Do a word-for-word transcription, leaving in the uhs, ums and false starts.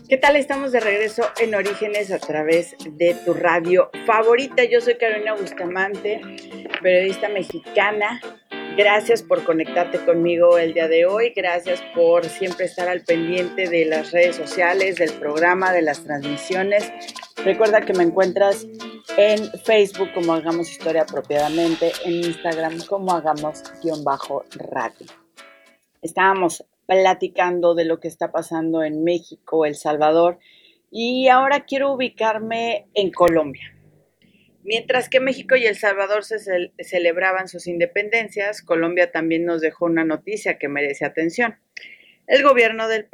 ¿Qué tal? Estamos de regreso en Orígenes a través de tu radio favorita. Yo soy Carolina Bustamante, periodista mexicana. Gracias por conectarte conmigo el día de hoy. Gracias por siempre estar al pendiente de las redes sociales, del programa, de las transmisiones. Recuerda que me encuentras en Facebook como Hagamos Historia Apropiadamente, en Instagram como Hagamos-Radio. Estábamos platicando de lo que está pasando en México, El Salvador, y ahora quiero ubicarme en Colombia. Mientras que México y El Salvador se ce- celebraban sus independencias, Colombia también nos dejó una noticia que merece atención. El gobierno del